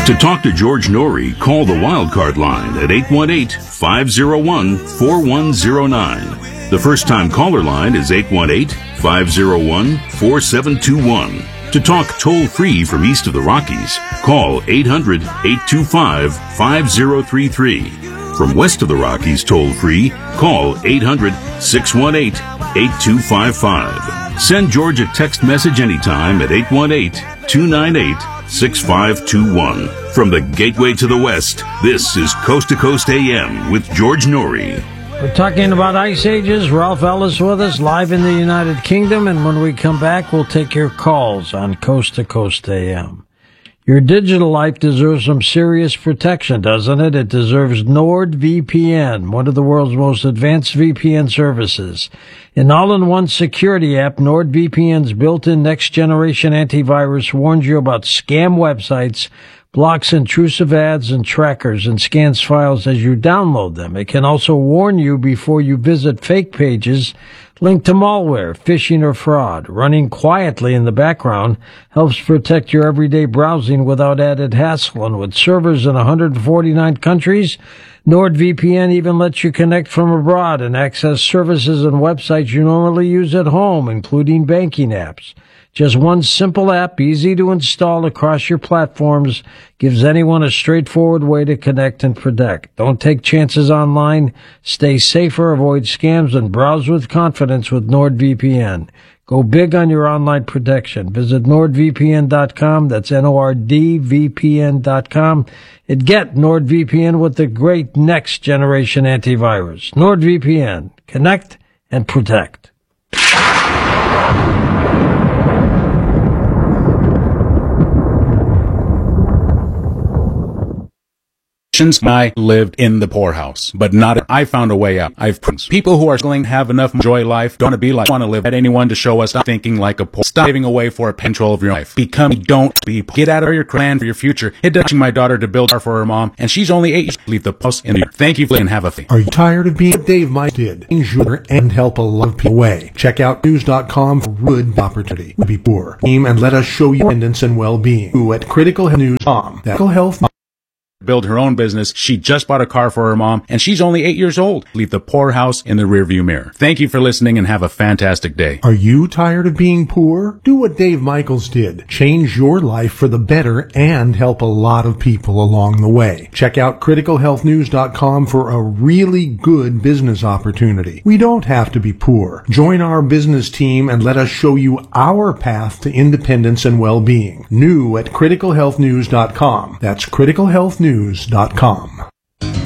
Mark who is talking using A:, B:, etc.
A: To talk to George Norrie, call the Wildcard line at 818-501-4109. The first-time caller line is 818-501-4721. To talk toll-free from east of the Rockies, call 800-825-5033. From west of the Rockies toll-free, call 800-618-8255. Send George a text message anytime at 818-298-6521. From the gateway to the west, this is Coast to Coast AM with George Norrie.
B: We're talking about ice ages. Ralph Ellis with us, live in the United Kingdom. And when we come back, we'll take your calls on Coast to Coast AM. Your digital life deserves some serious protection, doesn't it? It deserves NordVPN, one of the world's most advanced VPN services. An all-in-one security app, NordVPN's built-in next-generation antivirus warns you about scam websites, blocks intrusive ads and trackers, and scans files as you download them. It can also warn you before you visit fake pages linked to malware, phishing, or fraud. Running quietly in the background helps protect your everyday browsing without added hassle. And with servers in 149 countries, NordVPN even lets you connect from abroad and access services and websites you normally use at home, including banking apps. Just one simple app, easy to install across your platforms, gives anyone a straightforward way to connect and protect. Don't take chances online. Stay safer, avoid scams, and browse with confidence with NordVPN. Go big on your online protection. Visit NordVPN.com. That's NORDVPN.com. And get NordVPN with the great next-generation antivirus. NordVPN. Connect and protect.
C: I lived in the poorhouse, but not. I found a way out. I've people who are struggling have enough enjoy life. Don't want to be like want to live at anyone to show us. Stop thinking like a poor. Stop giving away for a control of your life. Don't be. Get out of your plan for your future. It does my daughter to build her for her mom, and she's only 8 years. Leave the post in there. Thank you and have a thing.
D: Are you tired of being what Dave Mike did? Injure and help a lot of people away. Check out news.com for good opportunity. Be poor. And let us show you independence and well-being. Who at criticalhealth.com. Critical Health.
C: Build her own business. She just bought a car for her mom, and she's only 8 years old. Leave the poorhouse in the rearview mirror. Thank you for listening and have a fantastic day.
D: Are you tired of being poor? Do what Dave Michaels did. Change your life for the better and help a lot of people along the way. Check out criticalhealthnews.com for a really good business opportunity. We don't have to be poor. Join our business team and let us show you our path to independence and well-being. New at criticalhealthnews.com. That's criticalhealthnews.com.